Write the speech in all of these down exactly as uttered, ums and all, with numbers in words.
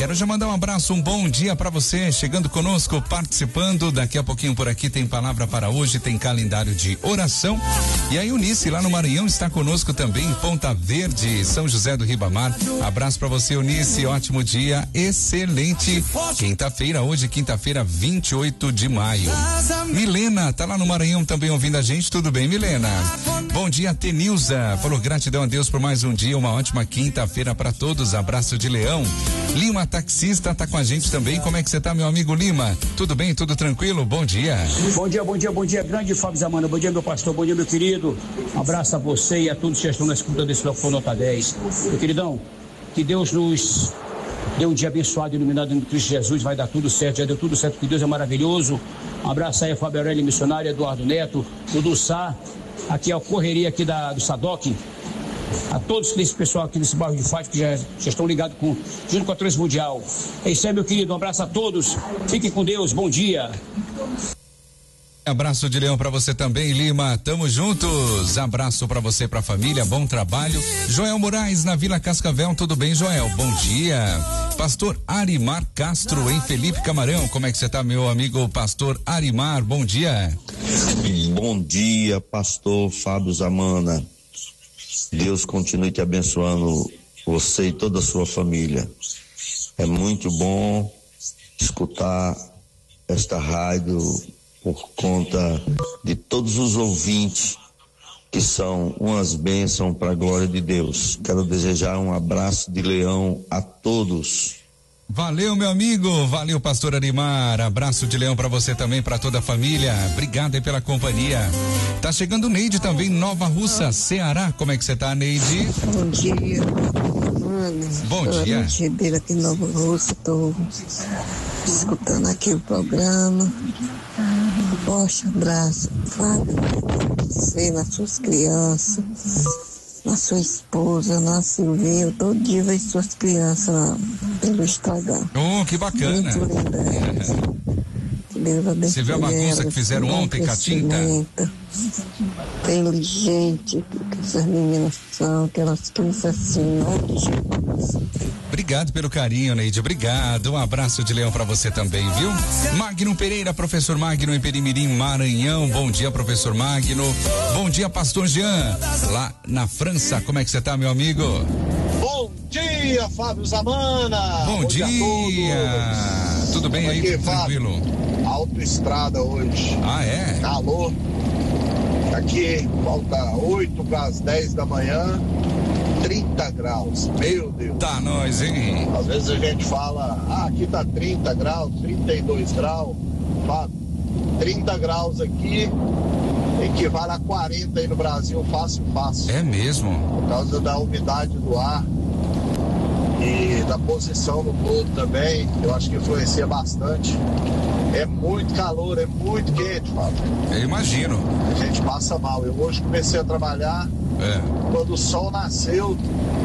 Quero já mandar um abraço, um bom dia para você, chegando conosco, participando. Daqui a pouquinho por aqui tem palavra para hoje, tem calendário de oração. E a Eunice lá no Maranhão está conosco também, em Ponta Verde, São José do Ribamar. Abraço para você, Eunice, ótimo dia, excelente. Quinta-feira, hoje, quinta-feira, vinte e oito de maio. Milena, tá lá no Maranhão também ouvindo a gente, tudo bem, Milena? Bom dia, Tenilza, falou gratidão a Deus por mais um dia, uma ótima quinta-feira para todos, abraço de Leão. Lima, taxista, tá com a gente também, como é que você tá, meu amigo Lima? Tudo bem, tudo tranquilo? Bom dia. Bom dia, bom dia, bom dia, grande Fábio Zamana, bom dia, meu pastor, bom dia, meu querido, um abraço a você e a todos que estão na escuta desse Locão Nota dez. Meu queridão, que Deus nos dê um dia abençoado, iluminado em Cristo Jesus, vai dar tudo certo, já deu tudo certo, que Deus é maravilhoso. Um abraço aí a Fábio Aurélio, missionário, Eduardo Neto, Dudu Sá, aqui é a correria aqui da, do Sadoc, a todos esse pessoal aqui nesse bairro de Fátima que já, já estão ligados com, junto com a Transmundial. É isso aí, meu querido, um abraço a todos, fiquem com Deus, bom dia. Abraço de Leão pra você também, Lima, tamo juntos, abraço pra você, pra família, bom trabalho. Joel Moraes na Vila Cascavel, tudo bem, Joel? Bom dia. Pastor Arimar Castro em Felipe Camarão, como é que você tá, meu amigo pastor Arimar? Bom dia. Bom dia, pastor Fábio Zamana. Deus continue te abençoando, você e toda a sua família. É muito bom escutar esta rádio por conta de todos os ouvintes que são umas bênçãos para a glória de Deus. Quero desejar um abraço de Leão a todos. Valeu, meu amigo, valeu, pastor Arimar, abraço de Leão para você também, para toda a família, obrigado aí pela companhia. Tá chegando Neide também, Nova Russa, Ceará, como é que você tá, Neide? Bom dia, mano. Bom tô dia. Neide Ribeiro aqui em Nova Russa, tô escutando aqui o programa. Poxa, abraço, Fábio, você, nas suas crianças, na sua esposa, na Silvinha, todo dia vejo suas crianças lá pelo Instagram. Oh, que bacana. Muito lindas. Deus abençoe. Você viu a bagunça que fizeram ontem com a tinta? Inteligente, que essas meninas são, aquelas crianças assim, não. Obrigado pelo carinho, Neide, obrigado, um abraço de Leão pra você também, viu? Magno Pereira, professor Magno em Perimirim, Maranhão, bom dia, professor Magno, bom dia, pastor Jean, lá na França, como é que você tá, meu amigo? Bom dia, Fábio Zamana. Bom, bom dia, dia tudo bem aí, aqui, tranquilo? Fábio, autoestrada hoje. Ah, é? Calor, aqui falta oito para as dez da manhã, trinta graus, meu Deus. Tá nós, hein? Às vezes a gente fala, ah, aqui tá trinta graus, trinta e dois graus, Fábio, trinta graus aqui equivale a quarenta aí no Brasil, fácil, fácil. É mesmo? Por causa da umidade do ar e da posição no todo também, eu acho que influencia bastante. É muito calor, é muito quente, Fábio. Eu imagino. A gente passa mal. Eu hoje comecei a trabalhar é. quando o sol nasceu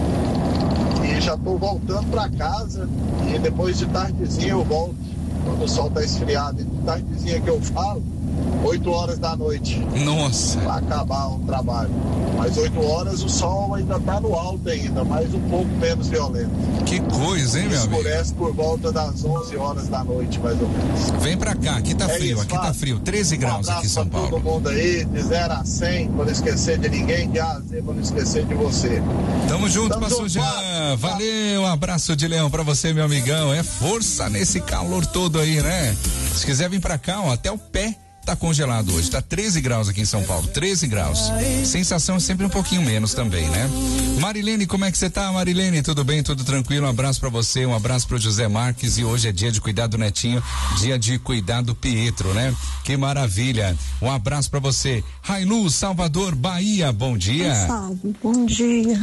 e já estou voltando para casa e depois de tardezinha eu volto, quando o sol está esfriado. E de tardezinha que eu falo, oito horas da noite. Nossa. Para acabar o trabalho. Mas oito horas o sol ainda está no alto ainda, mas um pouco menos violento. Que coisa, hein, meu amigo? Escurece por volta das onze horas da noite, mais ou menos. Vem pra cá, aqui tá é frio, isso, aqui tá frio, treze graus um aqui em São Paulo. todo mundo aí, de zero a cem, pra não esquecer de ninguém, de A a Z, pra não esquecer de você. Tamo junto, pastor Jean. Valeu, um abraço de Leão pra você, meu amigão. É força nesse calor todo aí, né? Se quiser vir pra cá, ó, até o pé tá congelado hoje, tá treze graus aqui em São Paulo, treze graus. Sensação é sempre um pouquinho menos também, né? Marilene, como é que você tá, Marilene? Tudo bem, tudo tranquilo? Um abraço pra você, um abraço pro José Marques, e hoje é dia de cuidar do netinho, dia de cuidar do Pietro, né? Que maravilha. Um abraço pra você. Railu, Salvador, Bahia, bom dia. Salve, bom dia.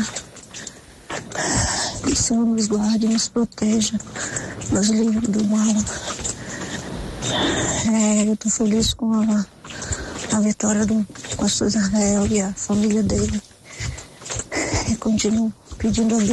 Que o Senhor nos guarde e nos proteja, nos livre do mal. É, eu tô feliz com a, a vitória do pastor Israel e a família dele. E continuo pedindo a Deus